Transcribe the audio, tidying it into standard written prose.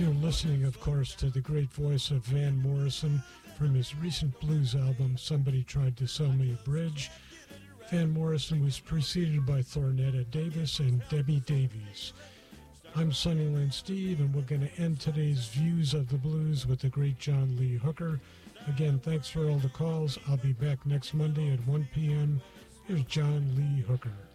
You're listening, of course, to the great voice of Van Morrison from his recent blues album, Somebody Tried to Sell Me a Bridge. Van Morrison was preceded by Thornetta Davis and Debbie Davies. I'm Sunnyland Steve, and we're going to end today's Views of the Blues with the great John Lee Hooker. Again, thanks for all the calls. I'll be back next Monday at 1 p.m. Here's John Lee Hooker.